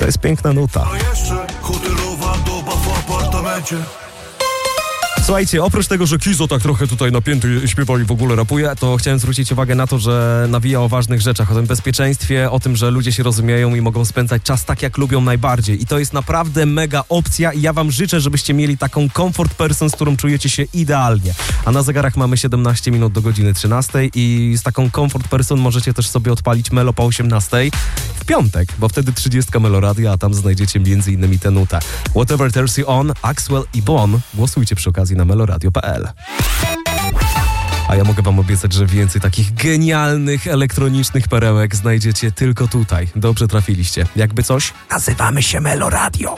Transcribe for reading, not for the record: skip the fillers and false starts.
To jest piękna nuta. A jeszcze hotelowa doba w apartamencie. Słuchajcie, oprócz tego, że Kizo tak trochę tutaj napięty śpiewa i w ogóle rapuje, to chciałem zwrócić uwagę na to, że nawija o ważnych rzeczach, o tym bezpieczeństwie, o tym, że ludzie się rozumieją i mogą spędzać czas tak, jak lubią najbardziej. I to jest naprawdę mega opcja i ja wam życzę, żebyście mieli taką comfort person, z którą czujecie się idealnie. A na zegarach mamy 17 minut do godziny 13 i z taką comfort person możecie też sobie odpalić Melo po 18 w piątek, bo wtedy 30 Meloradia, a tam znajdziecie m.in. tę nutę. Whatever Turns You On, Axwell i Bon. Głosujcie przy okazji na meloradio.pl. A ja mogę wam obiecać, że więcej takich genialnych, elektronicznych perełek znajdziecie tylko tutaj. Dobrze trafiliście. Jakby coś, nazywamy się Meloradio.